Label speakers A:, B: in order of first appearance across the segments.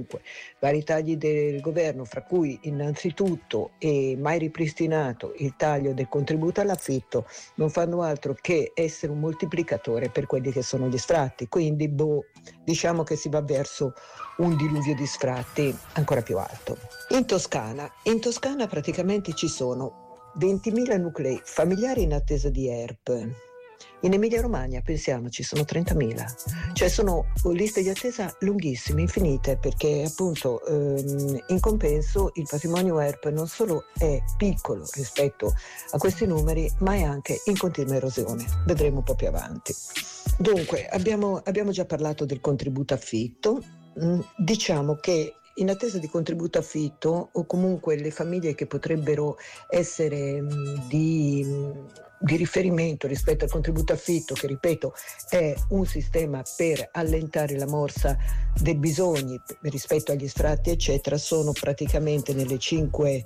A: Vari tagli del governo, fra cui innanzitutto e mai ripristinato il taglio del contributo all'affitto, non fanno altro che essere un moltiplicatore per quelli che sono gli sfratti, quindi diciamo che si va verso un diluvio di sfratti ancora più alto. In Toscana praticamente ci sono 20.000 nuclei familiari in attesa di ERP. In Emilia-Romagna, pensiamoci, sono 30.000, cioè sono liste di attesa lunghissime, infinite, perché appunto in compenso il patrimonio ERP non solo è piccolo rispetto a questi numeri, ma è anche in continua erosione. Vedremo un po' più avanti. Dunque, abbiamo già parlato del contributo affitto. Diciamo che in attesa di contributo affitto, o comunque le famiglie che potrebbero essere di riferimento rispetto al contributo affitto, che ripeto è un sistema per allentare la morsa dei bisogni rispetto agli sfratti eccetera, sono praticamente nelle cinque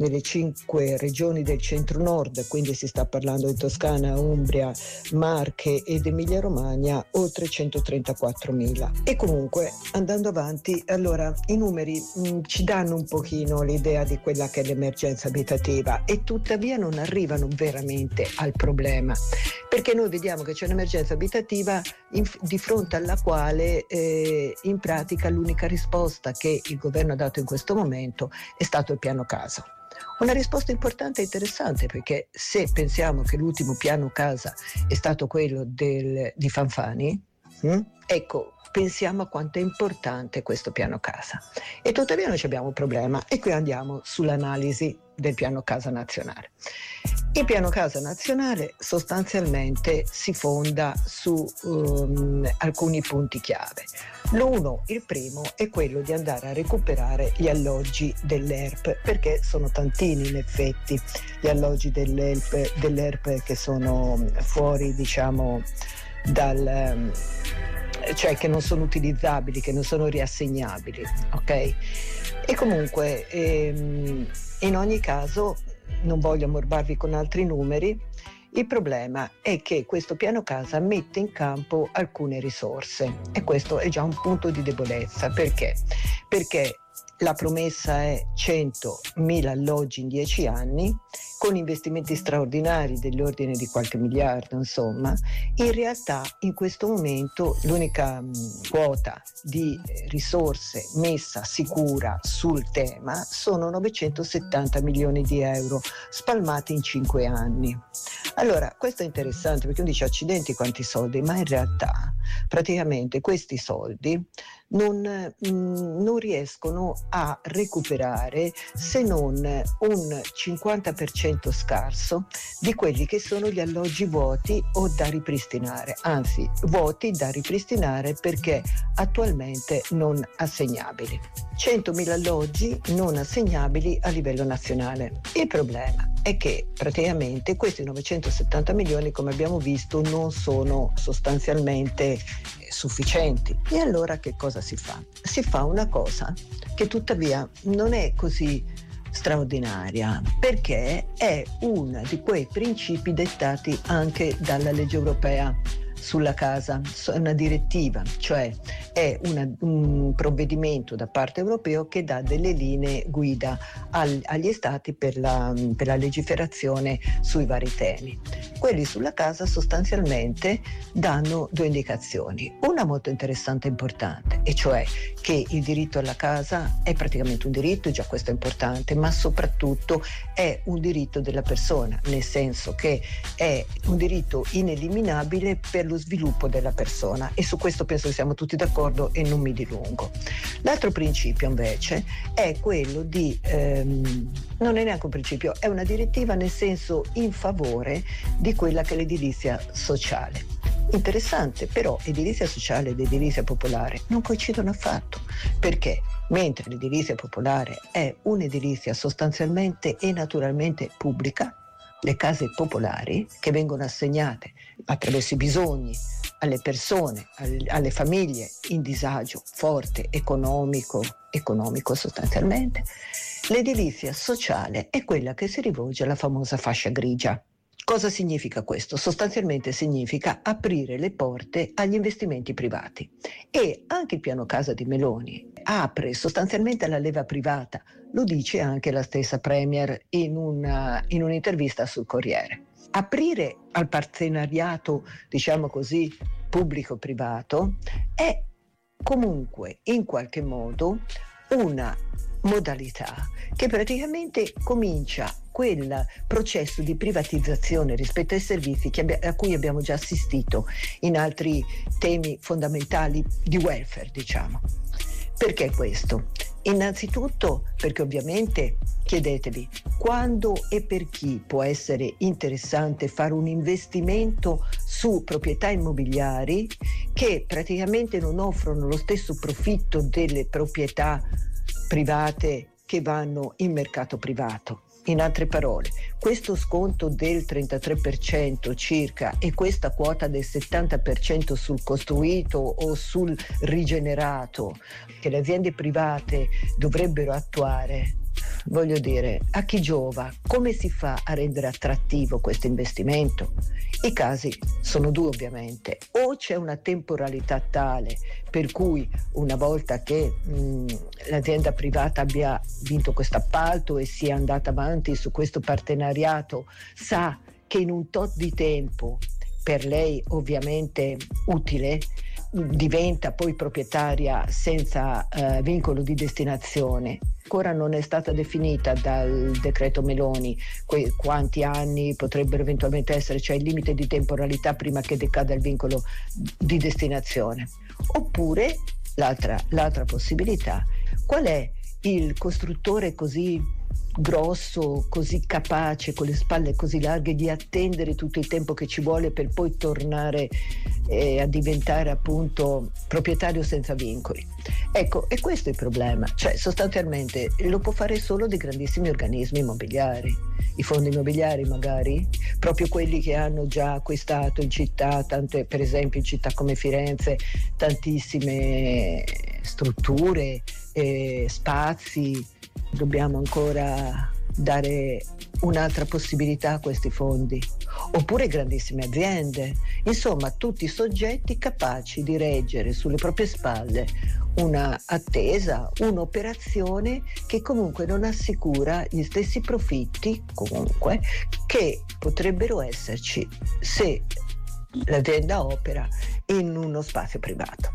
A: regioni del centro-nord, quindi si sta parlando di Toscana, Umbria, Marche ed Emilia-Romagna, oltre 134.000. E comunque, andando avanti, allora i numeri ci danno un pochino l'idea di quella che è l'emergenza abitativa, e tuttavia non arrivano veramente al problema, perché noi vediamo che c'è un'emergenza abitativa di fronte alla quale in pratica l'unica risposta che il governo ha dato in questo momento è stato il piano casa. Una risposta importante e interessante, perché se pensiamo che l'ultimo piano casa è stato quello di Fanfani, ecco, pensiamo a quanto è importante questo piano casa. E tuttavia noi abbiamo un problema, e qui andiamo sull'analisi del piano casa nazionale. Il piano casa nazionale sostanzialmente si fonda su alcuni punti chiave. Il primo è quello di andare a recuperare gli alloggi dell'ERP, perché sono tantini in effetti gli alloggi dell'ERP che sono fuori, diciamo, cioè che non sono utilizzabili, che non sono riassegnabili, ok? E comunque in ogni caso non voglio ammorbarvi con altri numeri. Il problema è che questo piano casa mette in campo alcune risorse, e questo è già un punto di debolezza. Perché? Perché la promessa è 100.000 alloggi in 10 anni, con investimenti straordinari dell'ordine di qualche miliardo, insomma. In realtà in questo momento l'unica quota di risorse messa sicura sul tema sono 970 milioni di euro spalmati in 5 anni. Allora, questo è interessante, perché uno dice accidenti quanti soldi, ma in realtà praticamente questi soldi non riescono a recuperare se non un 50% scarso di quelli che sono gli alloggi vuoti o da ripristinare, anzi vuoti da ripristinare perché attualmente non assegnabili. 100.000 alloggi non assegnabili a livello nazionale. Il problema è che praticamente questi 970 milioni, come abbiamo visto, non sono sostanzialmente sufficienti. E allora che cosa si fa? Si fa una cosa che tuttavia non è così straordinaria, perché è uno di quei principi dettati anche dalla legge europea sulla casa, è una direttiva, cioè è un provvedimento da parte europeo che dà delle linee guida agli stati per la legiferazione sui vari temi. Quelli sulla casa sostanzialmente danno due indicazioni, una molto interessante e importante, e cioè che il diritto alla casa è praticamente un diritto, già questo è importante, ma soprattutto è un diritto della persona, nel senso che è un diritto ineliminabile per lo sviluppo della persona, e su questo penso che siamo tutti d'accordo e non mi dilungo. L'altro principio invece è quello di non è neanche un principio, è una direttiva, nel senso in favore di quella che è l'edilizia sociale. Interessante, però edilizia sociale ed edilizia popolare non coincidono affatto, perché mentre l'edilizia popolare è un'edilizia sostanzialmente e naturalmente pubblica, le case popolari che vengono assegnate attraverso i bisogni alle persone, alle famiglie in disagio forte economico sostanzialmente, l'edilizia sociale è quella che si rivolge alla famosa fascia grigia. Cosa significa questo? Sostanzialmente significa aprire le porte agli investimenti privati, e anche il piano casa di Meloni apre sostanzialmente alla leva privata, lo dice anche la stessa Premier in un'intervista sul Corriere. Aprire al partenariato, diciamo così, pubblico-privato è comunque in qualche modo una modalità che praticamente comincia quel processo di privatizzazione rispetto ai servizi a cui abbiamo già assistito in altri temi fondamentali di welfare, diciamo. Perché questo? Innanzitutto perché ovviamente, chiedetevi, quando e per chi può essere interessante fare un investimento su proprietà immobiliari che praticamente non offrono lo stesso profitto delle proprietà private che vanno in mercato privato. In altre parole, questo sconto del 33% circa e questa quota del 70% sul costruito o sul rigenerato che le aziende private dovrebbero attuare, voglio dire, a chi giova? Come si fa a rendere attrattivo questo investimento? I casi sono due ovviamente: o c'è una temporalità tale per cui una volta che l'azienda privata abbia vinto questo appalto e sia andata avanti su questo partenariato, sa che in un tot di tempo, per lei ovviamente utile, diventa poi proprietaria senza vincolo di destinazione. Ancora non è stata definita dal decreto Meloni quanti anni potrebbero eventualmente essere, cioè il limite di temporalità prima che decada il vincolo di destinazione. Oppure l'altra possibilità, qual è il costruttore così grosso, così capace, con le spalle così larghe, di attendere tutto il tempo che ci vuole per poi tornare a diventare appunto proprietario senza vincoli? Ecco, e questo è il problema, cioè sostanzialmente lo può fare solo dei grandissimi organismi immobiliari, i fondi immobiliari magari, proprio quelli che hanno già acquistato in città, tante, per esempio in città come Firenze, tantissime strutture, spazi. Dobbiamo ancora dare un'altra possibilità a questi fondi, oppure grandissime aziende, insomma tutti soggetti capaci di reggere sulle proprie spalle una attesa, un'operazione che comunque non assicura gli stessi profitti comunque che potrebbero esserci se l'azienda opera in uno spazio privato.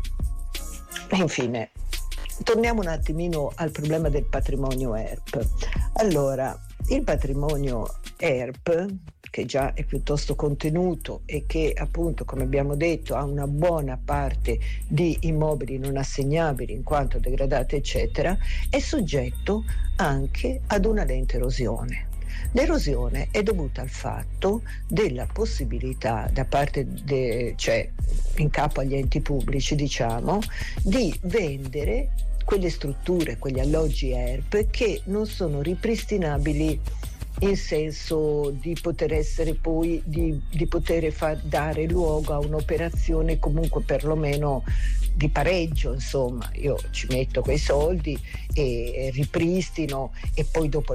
A: E infine, torniamo un attimino al problema del patrimonio ERP. Allora, il patrimonio ERP, che già è piuttosto contenuto e che appunto, come abbiamo detto, ha una buona parte di immobili non assegnabili in quanto degradati eccetera, è soggetto anche ad una lenta erosione. L'erosione è dovuta al fatto della possibilità da parte cioè in capo agli enti pubblici, diciamo, di vendere quelle strutture, quegli alloggi ERP che non sono ripristinabili in senso di poter essere poi di poter far dare luogo a un'operazione comunque perlomeno di pareggio, insomma io ci metto quei soldi e ripristino e poi dopo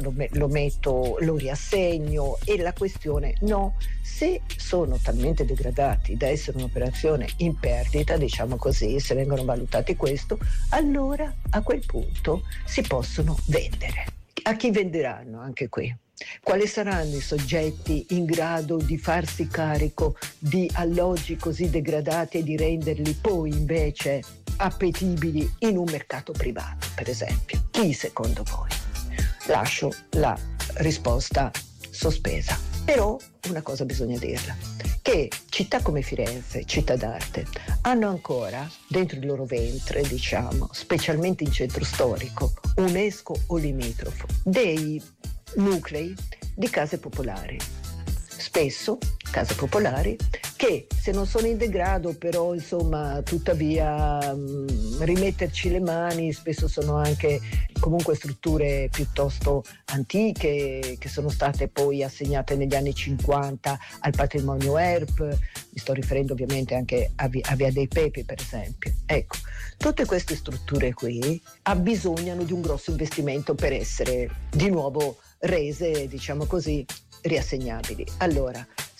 A: lo riassegno, e la questione no, se sono talmente degradati da essere un'operazione in perdita, diciamo così, se vengono valutati questo, allora a quel punto si possono vendere. A chi venderanno anche qui? Quali saranno i soggetti in grado di farsi carico di alloggi così degradati e di renderli poi invece appetibili in un mercato privato, per esempio? Chi secondo voi? Lascio la risposta sospesa. Però una cosa bisogna dirla, che città come Firenze, città d'arte, hanno ancora dentro il loro ventre, diciamo, specialmente in centro storico, UNESCO o limitrofo, dei nuclei di case popolari, spesso case popolari che, se non sono in degrado, però insomma tuttavia rimetterci le mani, spesso sono anche comunque strutture piuttosto antiche che sono state poi assegnate negli anni 50 al patrimonio ERP. Mi sto riferendo ovviamente anche a Via dei Pepi, per esempio. Ecco, tutte queste strutture qui abbisognano di un grosso investimento per essere di nuovo rese, diciamo così, riassegnabili. Allora,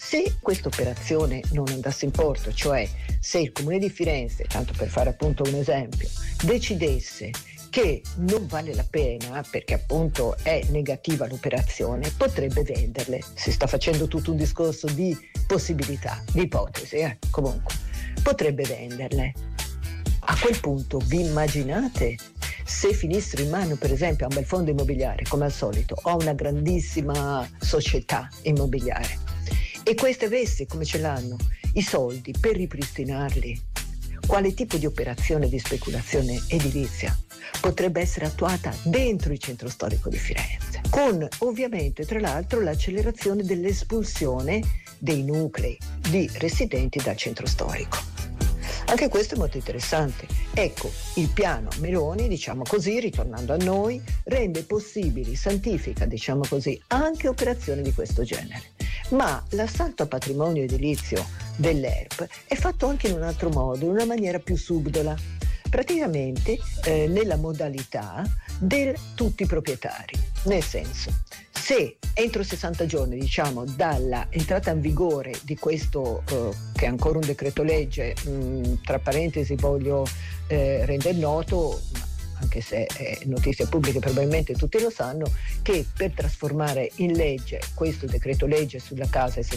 A: Se questa operazione non andasse in porto, cioè se il Comune di Firenze, tanto per fare appunto un esempio, decidesse che non vale la pena perché appunto è negativa l'operazione, potrebbe venderle. Si sta facendo tutto un discorso di possibilità, di ipotesi, comunque potrebbe venderle. A quel punto vi immaginate se finissero in mano per esempio a un bel fondo immobiliare, come al solito, o a una grandissima società immobiliare, e queste avesse, come ce l'hanno, i soldi per ripristinarli, quale tipo di operazione di speculazione edilizia potrebbe essere attuata dentro il centro storico di Firenze, con ovviamente tra l'altro l'accelerazione dell'espulsione dei nuclei di residenti dal centro storico. Anche questo è molto interessante. Ecco, il piano Meloni, diciamo così, ritornando a noi, rende possibili, santifica, diciamo così, anche operazioni di questo genere. Ma l'assalto a patrimonio edilizio dell'ERP è fatto anche in un altro modo, in una maniera più subdola, praticamente nella modalità del tutti proprietari, nel senso, se entro 60 giorni, diciamo, dalla entrata in vigore di questo, che è ancora un decreto legge, tra parentesi voglio rendere noto, anche se è notizia pubblica, probabilmente tutti lo sanno, che per trasformare in legge questo decreto legge sulla casa, il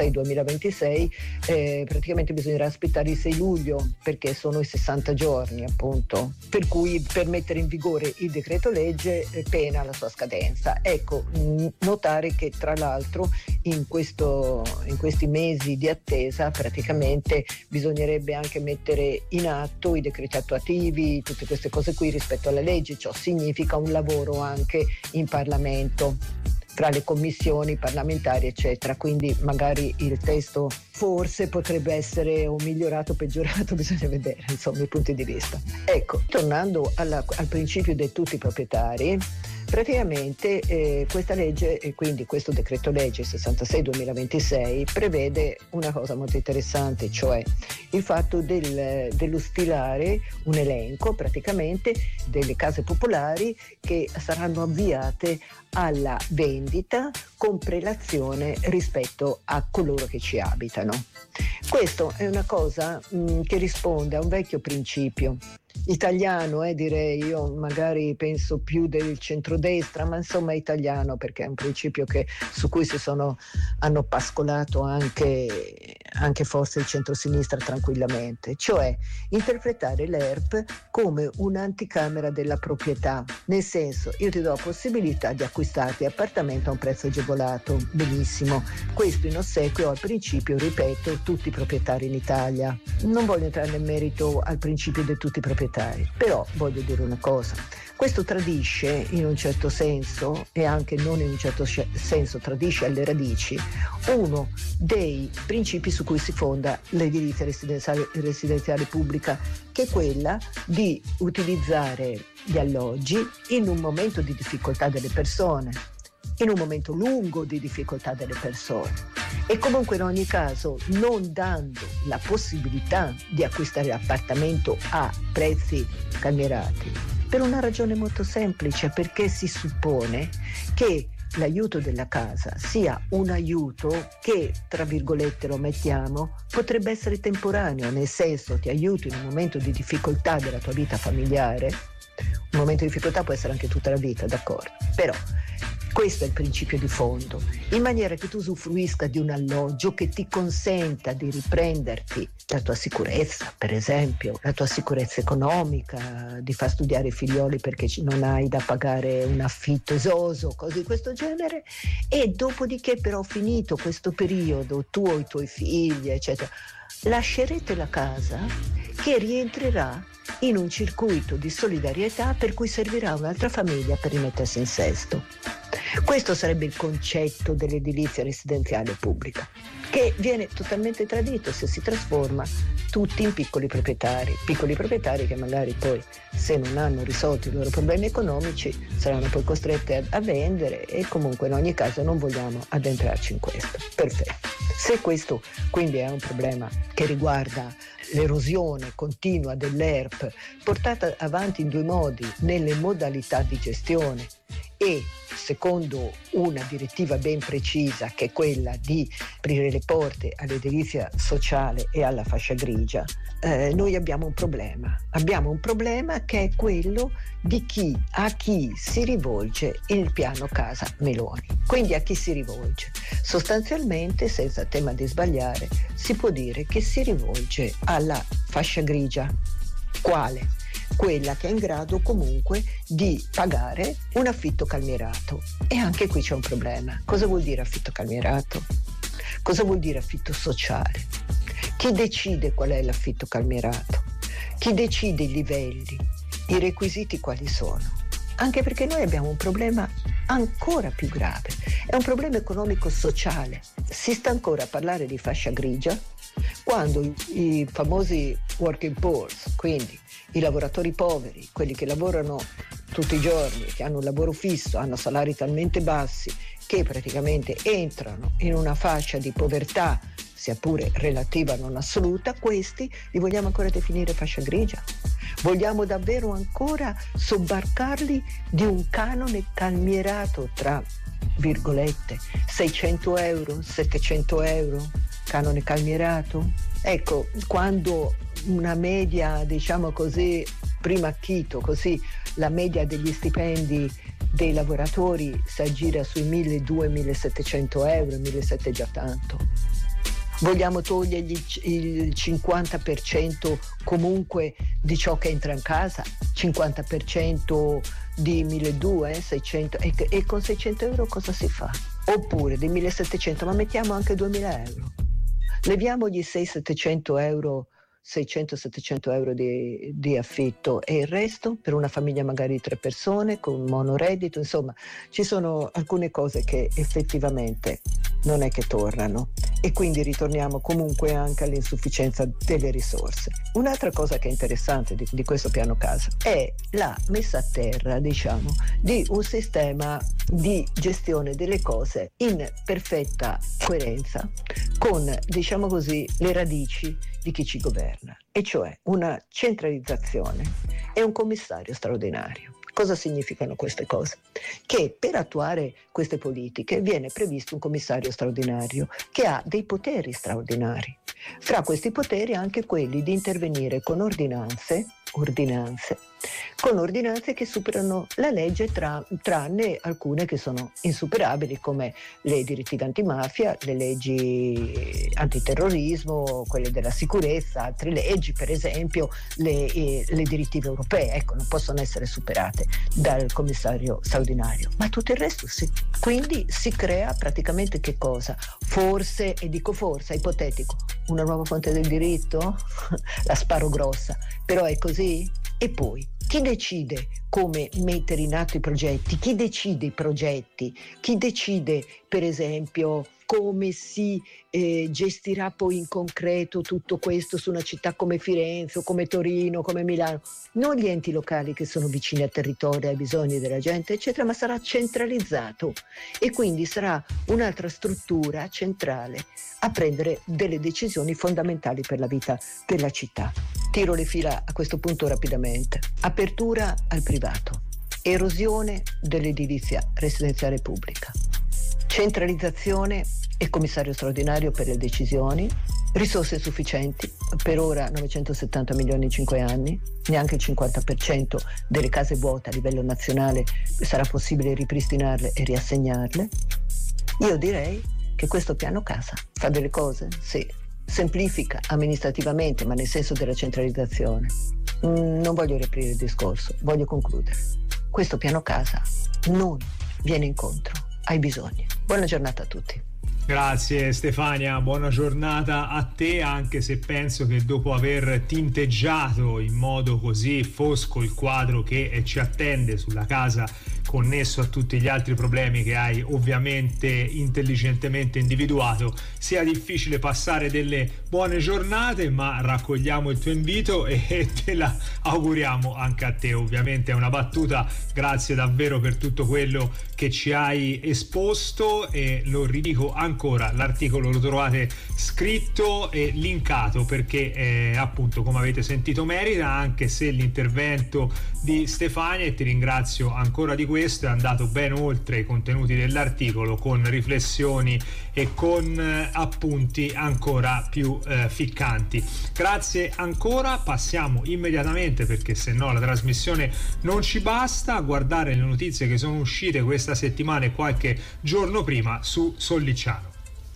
A: 66-2026, praticamente bisognerà aspettare il 6 luglio, perché sono i 60 giorni appunto, per cui per mettere in vigore il decreto legge pena la sua scadenza. Ecco, notare che tra l'altro in questi mesi di attesa praticamente bisognerebbe anche mettere in atto i decreti attuativi, tutte queste cose qui rispetto alla legge. Ciò significa un lavoro anche in Parlamento, tra le commissioni parlamentari eccetera, quindi magari il testo forse potrebbe essere o migliorato o peggiorato, bisogna vedere insomma i punti di vista. Ecco, tornando al principio dei tutti proprietari, praticamente questa legge, e quindi questo decreto legge 66-2026 prevede una cosa molto interessante, cioè il fatto dello stilare un elenco praticamente delle case popolari che saranno avviate alla vendita con prelazione rispetto a coloro che ci abitano. Questo è una cosa che risponde a un vecchio principio italiano, direi, io magari penso più del centrodestra, ma insomma italiano, perché è un principio su cui hanno pascolato anche forse il centrosinistra tranquillamente, cioè interpretare l'ERP come un'anticamera della proprietà, nel senso, io ti do la possibilità di acquistarti appartamento a un prezzo agevolato, benissimo, questo in ossequio al principio, ripeto, tutti i proprietari in Italia. Non voglio entrare nel merito al principio di tutti i proprietari, però voglio dire una cosa: questo tradisce in un certo senso, e anche non in un certo senso, tradisce alle radici uno dei principi su cui si fonda l'edilizia residenziale pubblica, che è quella di utilizzare gli alloggi in un momento di difficoltà delle persone, in un momento lungo di difficoltà delle persone, e comunque in ogni caso non dando la possibilità di acquistare l'appartamento a prezzi calmierati, per una ragione molto semplice, perché si suppone che l'aiuto della casa sia un aiuto che, tra virgolette lo mettiamo, potrebbe essere temporaneo, nel senso ti aiuto in un momento di difficoltà della tua vita familiare. Un momento di difficoltà può essere anche tutta la vita, d'accordo, però questo è il principio di fondo, in maniera che tu usufruisca di un alloggio che ti consenta di riprenderti la tua sicurezza, per esempio, la tua sicurezza economica, di far studiare i figlioli perché non hai da pagare un affitto esoso, cose di questo genere, e dopodiché però finito questo periodo, tu o i tuoi figli, eccetera, lascerete la casa che rientrerà in un circuito di solidarietà per cui servirà un'altra famiglia per rimettersi in sesto. Questo sarebbe il concetto dell'edilizia residenziale pubblica, che viene totalmente tradito se si trasforma tutti in piccoli proprietari che magari poi, se non hanno risolto i loro problemi economici, saranno poi costretti a vendere, e comunque in ogni caso non vogliamo addentrarci in questo. Perfetto. Se questo quindi è un problema che riguarda l'erosione continua dell'ERP, portata avanti in due modi, nelle modalità di gestione e secondo una direttiva ben precisa, che è quella di aprire le porte all'edilizia sociale e alla fascia grigia, noi abbiamo un problema che è quello di a chi si rivolge il piano casa Meloni. Quindi a chi si rivolge? Sostanzialmente, senza tema di sbagliare, si può dire che si rivolge alla fascia grigia. Quale? Quella che è in grado comunque di pagare un affitto calmierato. E anche qui c'è un problema. Cosa vuol dire affitto calmierato? Cosa vuol dire affitto sociale? Chi decide qual è l'affitto calmierato? Chi decide i livelli? I requisiti quali sono? Anche perché noi abbiamo un problema ancora più grave. È un problema economico-sociale. Si sta ancora a parlare di fascia grigia quando i famosi working poor, quindi i lavoratori poveri, quelli che lavorano tutti i giorni, che hanno un lavoro fisso, hanno salari talmente bassi che praticamente entrano in una fascia di povertà, sia pure relativa non assoluta, questi li vogliamo ancora definire fascia grigia? Vogliamo davvero ancora sobbarcarli di un canone calmierato tra virgolette 600 euro, 700 euro, canone calmierato? Ecco, quando una media, diciamo così, prima acchito, così la media degli stipendi dei lavoratori si aggira sui 1.200-1.700 euro, 1.700 è già tanto. Vogliamo togliergli il 50% comunque di ciò che entra in casa, 50% di 1.200, 600, e con 600 euro cosa si fa? Oppure di 1.700, ma mettiamo anche 2.000 euro. Leviamogli 600-700 euro, 600-700 euro di affitto e il resto per una famiglia magari di 3 persone con un monoreddito. Insomma, ci sono alcune cose che effettivamente non è che tornano e quindi ritorniamo comunque anche all'insufficienza delle risorse. Un'altra cosa che è interessante di questo piano casa è la messa a terra, diciamo, di un sistema di gestione delle cose in perfetta coerenza con, diciamo così, le radici di chi ci governa, e cioè una centralizzazione e un commissario straordinario. Cosa significano queste cose? Che per attuare queste politiche viene previsto un commissario straordinario che ha dei poteri straordinari. Fra questi poteri anche quelli di intervenire con ordinanze che superano la legge, tranne alcune che sono insuperabili, come le direttive antimafia, le leggi antiterrorismo, quelle della sicurezza, altre leggi, per esempio le direttive europee, ecco, non possono essere superate dal commissario straordinario, ma tutto il resto sì. Quindi si crea praticamente che cosa? Forse, e dico forse, è ipotetico, una nuova fonte del diritto? La sparo grossa, però è così. E poi chi decide come mettere in atto i progetti? Chi decide i progetti? Chi decide, per esempio, come si gestirà poi in concreto tutto questo su una città come Firenze o come Torino, come Milano? Non gli enti locali che sono vicini al territorio, ai bisogni della gente, eccetera, ma sarà centralizzato e quindi sarà un'altra struttura centrale a prendere delle decisioni fondamentali per la vita della città. Tiro le fila a questo punto rapidamente. Apertura al privato, erosione dell'edilizia residenziale pubblica, centralizzazione e commissario straordinario per le decisioni, risorse insufficienti, per ora 970 milioni in 5 anni, neanche il 50% delle case vuote a livello nazionale sarà possibile ripristinarle e riassegnarle. Io direi che questo piano casa fa delle cose, sì, semplifica amministrativamente, ma nel senso della centralizzazione. Non voglio riaprire il discorso, voglio concludere. Questo piano casa non viene incontro ai bisogni. Buona giornata a tutti.
B: Grazie Stefania, buona giornata a te, anche se penso che dopo aver tinteggiato in modo così fosco il quadro che ci attende sulla casa, connesso a tutti gli altri problemi che hai ovviamente intelligentemente individuato, sia difficile passare delle buone giornate, ma raccogliamo il tuo invito e te la auguriamo anche a te. Ovviamente è una battuta, grazie davvero per tutto quello che ci hai esposto, e lo ridico ancora, l'articolo lo trovate scritto e linkato perché appunto, come avete sentito, merita, anche se l'intervento di Stefania, e ti ringrazio ancora di questo, questo è andato ben oltre i contenuti dell'articolo, con riflessioni e con appunti ancora più ficcanti. Grazie ancora, passiamo immediatamente, perché se no la trasmissione non ci basta, a guardare le notizie che sono uscite questa settimana e qualche giorno prima su Sollicciano.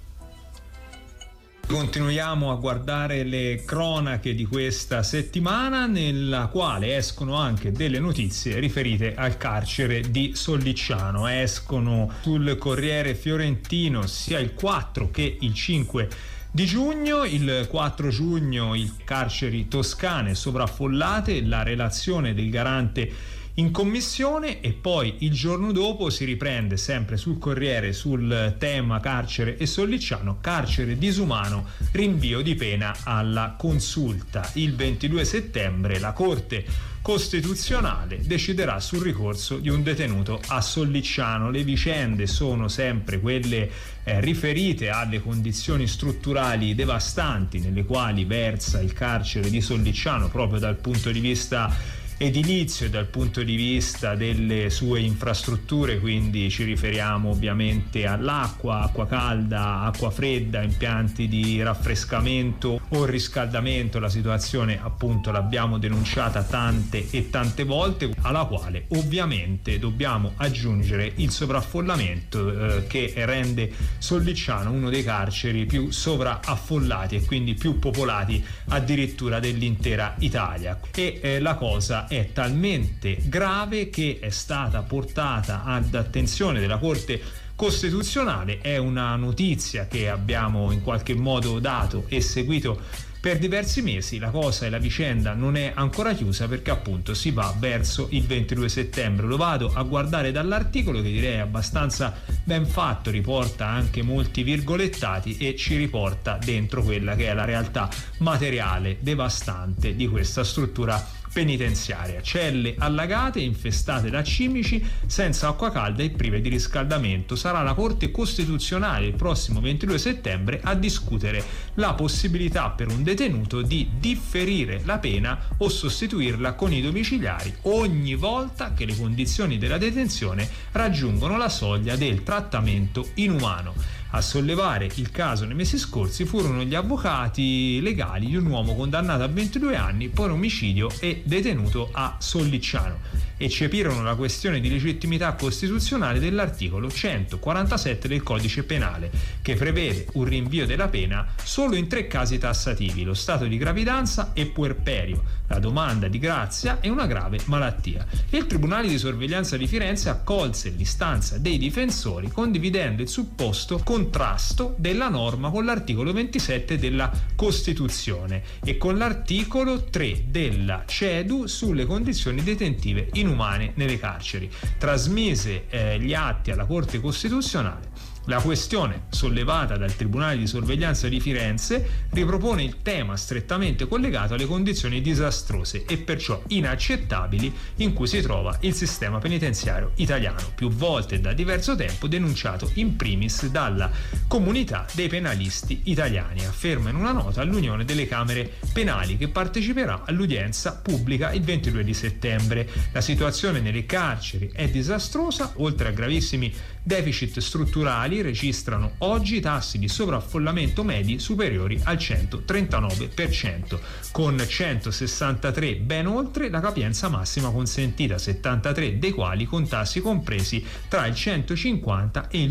B: Continuiamo a guardare le cronache di questa settimana, nella quale escono anche delle notizie riferite al carcere di Sollicciano. Escono sul Corriere Fiorentino sia il 4 che il 5 di giugno. Il 4 giugno il carceri toscane sovraffollate, la relazione del garante in commissione, e poi il giorno dopo si riprende sempre sul Corriere sul tema carcere e Sollicciano, carcere disumano, rinvio di pena alla consulta. Il 22 settembre la Corte Costituzionale deciderà sul ricorso di un detenuto a Sollicciano. Le vicende sono sempre quelle riferite alle condizioni strutturali devastanti nelle quali versa il carcere di Sollicciano, proprio dal punto di vista edilizio e dal punto di vista delle sue infrastrutture, quindi ci riferiamo ovviamente all'acqua, acqua calda, acqua fredda, impianti di raffrescamento o riscaldamento. La situazione appunto l'abbiamo denunciata tante e tante volte, alla quale ovviamente dobbiamo aggiungere il sovraffollamento che rende Sollicciano uno dei carceri più sovraffollati e quindi più popolati addirittura dell'intera Italia. E la cosa è talmente grave che è stata portata ad attenzione della Corte Costituzionale. È una notizia che abbiamo in qualche modo dato e seguito per diversi mesi. La cosa e la vicenda non è ancora chiusa, perché appunto si va verso il 22 settembre. Lo vado a guardare dall'articolo, che direi è abbastanza ben fatto, riporta anche molti virgolettati e ci riporta dentro quella che è la realtà materiale devastante di questa struttura penitenziaria. Celle allagate, infestate da cimici, senza acqua calda e prive di riscaldamento. Sarà la Corte Costituzionale il prossimo 22 settembre a discutere la possibilità per un detenuto di differire la pena o sostituirla con i domiciliari ogni volta che le condizioni della detenzione raggiungono la soglia del trattamento inumano. A sollevare il caso nei mesi scorsi furono gli avvocati legali di un uomo condannato a 22 anni per omicidio e detenuto a Sollicciano. Eccepirono la questione di legittimità costituzionale dell'articolo 147 del Codice Penale, che prevede un rinvio della pena solo in 3 casi tassativi: lo stato di gravidanza e puerperio, la domanda di grazia e una grave malattia. Il Tribunale di Sorveglianza di Firenze accolse l'istanza dei difensori, condividendo il supposto contrasto della norma con l'articolo 27 della Costituzione e con l'articolo 3 della CEDU sulle condizioni detentive inumane nelle carceri. Trasmise gli atti alla Corte Costituzionale. La questione sollevata dal Tribunale di Sorveglianza di Firenze ripropone il tema strettamente collegato alle condizioni disastrose e perciò inaccettabili in cui si trova il sistema penitenziario italiano, più volte e da diverso tempo denunciato in primis dalla comunità dei penalisti italiani, afferma in una nota all'Unione delle Camere Penali, che parteciperà all'udienza pubblica il 22 di settembre. La situazione nelle carceri è disastrosa, oltre a gravissimi deficit strutturali registrano oggi tassi di sovraffollamento medi superiori al 139%, con 163 ben oltre la capienza massima consentita, 73 dei quali con tassi compresi tra il 150 e il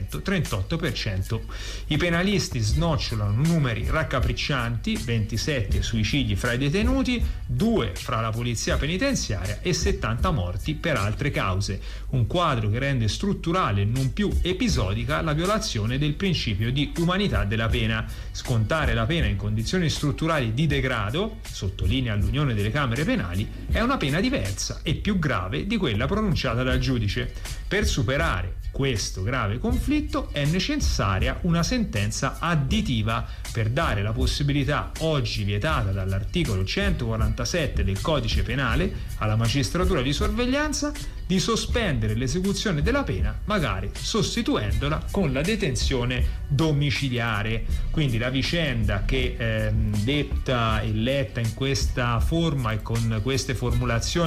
B: 238%. I penalisti snocciolano numeri raccapriccianti: 27 suicidi fra i detenuti, 2 fra la polizia penitenziaria e 70 morti per altre cause. Un quadro che rende strutturale e non più episodica la violazione del principio di umanità della pena. Scontare la pena in condizioni strutturali di degrado, sottolinea l'Unione delle Camere Penali, è una pena diversa e più grave di quella pronunciata dal giudice. Per superare questo grave conflitto è necessaria una sentenza additiva per dare la possibilità, oggi vietata dall'articolo 147 del Codice Penale, alla magistratura di sorveglianza di sospendere l'esecuzione della pena, magari sostituendola con la detenzione domiciliare. Quindi la vicenda che detta e letta in questa forma e con queste formulazioni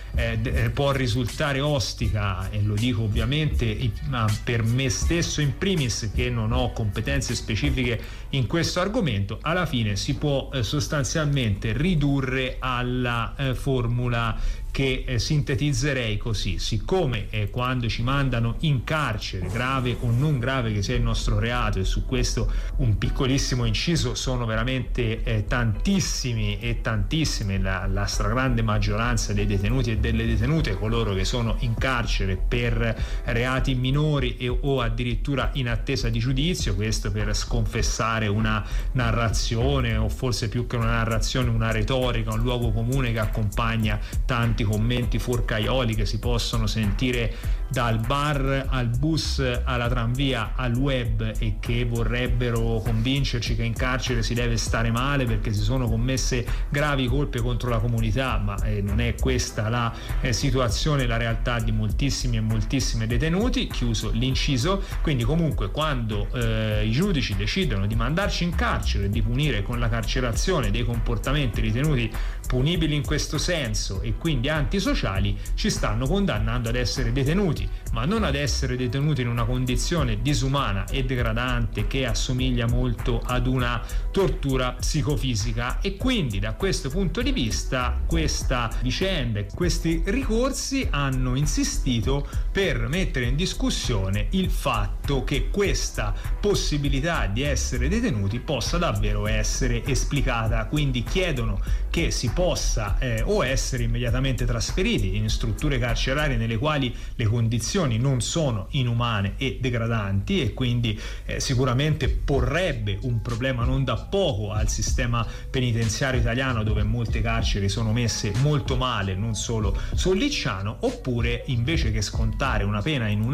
B: può risultare ostica, e lo dico ovviamente per me stesso in primis, che non ho competenze specifiche in questo argomento, alla fine si può sostanzialmente ridurre alla formula che sintetizzerei così: siccome quando ci mandano in carcere, grave o non grave che sia il nostro reato, e su questo un piccolissimo inciso, sono veramente tantissimi e tantissime, la stragrande maggioranza dei detenuti e delle detenute, coloro che sono in carcere per reati minori o addirittura in attesa di giudizio, questo per sconfessare una narrazione, o forse più che una narrazione una retorica, un luogo comune che accompagna tanti commenti forcaioli che si possono sentire dal bar al bus alla tranvia al web, e che vorrebbero convincerci che in carcere si deve stare male perché si sono commesse gravi colpe contro la comunità, ma non è questa la situazione, la realtà di moltissimi e moltissime detenuti, chiuso l'inciso. Quindi comunque quando i giudici decidono di mandarci in carcere e di punire con la carcerazione dei comportamenti ritenuti punibili in questo senso e quindi antisociali, ci stanno condannando ad essere detenuti, ma non ad essere detenuti in una condizione disumana e degradante che assomiglia molto ad una tortura psicofisica. E quindi da questo punto di vista questa vicenda e questi ricorsi hanno insistito per mettere in discussione il fatto che questa possibilità di essere detenuti possa davvero essere esplicata. Quindi chiedono che si possa o essere immediatamente trasferiti in strutture carcerarie nelle quali le condizioni non sono inumane e degradanti, e quindi sicuramente porrebbe un problema non da poco al sistema penitenziario italiano, dove molte carceri sono messe molto male, non solo Sollicciano. Oppure, invece che scontare una pena in un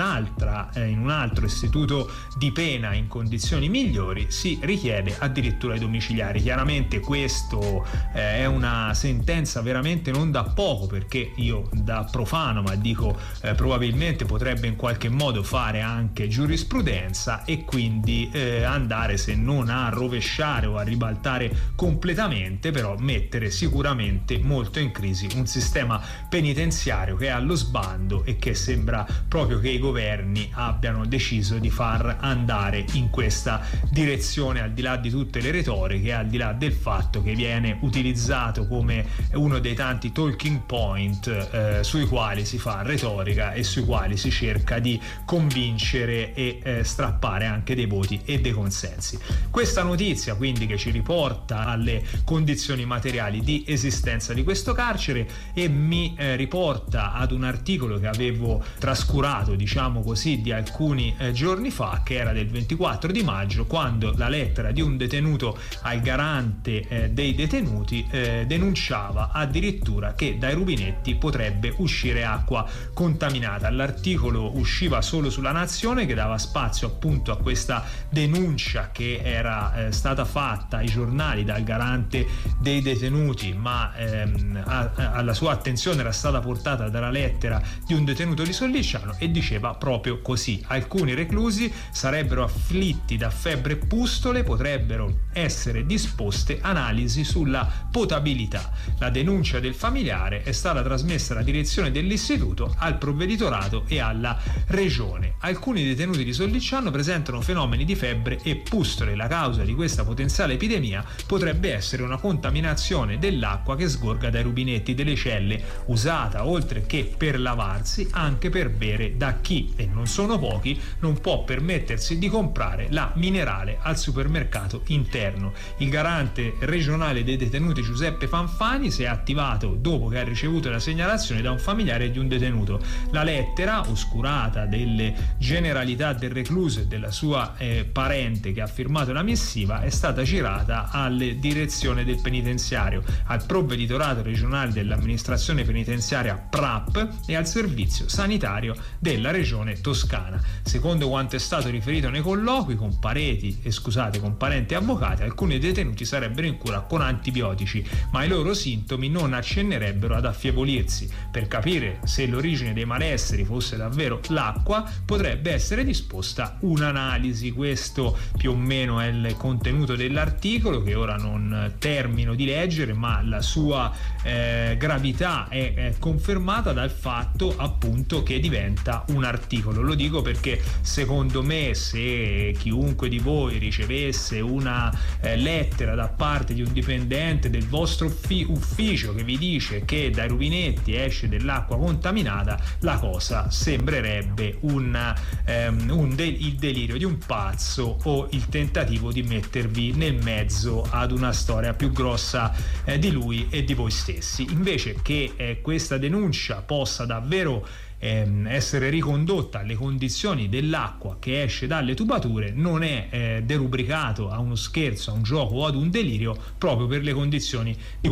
B: altro istituto di pena in condizioni migliori, si richiede addirittura i domiciliari. Chiaramente questo è una sentenza veramente non da poco, perché io, da profano, ma dico probabilmente potrebbe in qualche modo fare anche giurisprudenza, e quindi andare, se non a rovesciare o a ribaltare completamente, però mettere sicuramente molto in crisi un sistema penitenziario che è allo sbando e che sembra proprio che i governi abbiano deciso di far andare in questa direzione, al di là di tutte le retoriche, al di là del fatto che viene utilizzato come uno dei tanti talking point sui quali si fa retorica e sui quali si cerca di convincere e strappare anche dei voti e dei consensi. Questa notizia quindi che ci riporta alle condizioni materiali di esistenza di questo carcere e mi riporta ad un articolo che avevo trascurato, diciamo così, di alcuni giorni fa, che era del 24 di maggio, quando la lettera di un detenuto al garante dei detenuti denunciava addirittura che dai rubinetti potrebbe uscire acqua contaminata. L'articolo usciva solo sulla Nazione, che dava spazio appunto a questa denuncia che era stata fatta ai giornali dal garante dei detenuti, ma alla sua attenzione era stata portata dalla lettera di un detenuto di Sollicciano, e diceva proprio così: alcuni reclusi sarebbero afflitti da febbre e pustole, potrebbero essere disposte analisi sulla potabilità. La denuncia del familiare è stata trasmessa alla direzione dell'istituto, al provveditorato e alla regione. Alcuni detenuti di Sollicciano presentano fenomeni di febbre e pustole. La causa di questa potenziale epidemia potrebbe essere una contaminazione dell'acqua che sgorga dai rubinetti delle celle, usata oltre che per lavarsi anche per bere da chi, e non sono pochi, non può permettersi di comprare la minerale al supermercato interno. Il garante regionale dei detenuti Giuseppe Fanfani si è attivato dopo che ha ricevuto la segnalazione da un familiare di un detenuto. La lettera, oscurata delle generalità del recluso e della sua parente che ha firmato la missiva, è stata girata alle direzione del penitenziario, al provveditorato regionale dell'amministrazione penitenziaria PRAP e al servizio sanitario della regione Toscana. Secondo quanto è stato riferito nei colloqui con parenti e avvocati, alcuni detenuti sarebbero in cura con antibiotici, ma i loro loro sintomi non accennerebbero ad affievolirsi. Per capire se l'origine dei malesseri fosse davvero l'acqua, potrebbe essere disposta un'analisi. Questo più o meno è il contenuto dell'articolo, che ora non termino di leggere, ma la sua gravità è confermata dal fatto appunto che diventa un articolo. Lo dico perché secondo me, se chiunque di voi ricevesse una lettera da parte di un dipendente del vostro ufficio che vi dice che dai rubinetti esce dell'acqua contaminata, la cosa sembrerebbe il delirio di un pazzo o il tentativo di mettervi nel mezzo ad una storia più grossa di lui e di voi stessi. Invece che questa denuncia possa davvero essere ricondotta alle condizioni dell'acqua che esce dalle tubature, non è derubricato a uno scherzo, a un gioco o ad un delirio, proprio per le condizioni di